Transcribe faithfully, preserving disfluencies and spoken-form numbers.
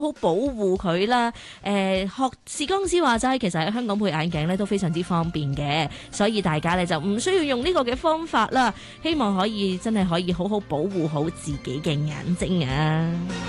好保護佢啦。誒、呃，學視光師話齋，其實喺香港配眼鏡咧都非常之方便嘅，所以大家咧就唔需要用呢個嘅方法啦。希望可以真係可以好好保護好自己嘅眼睛啊！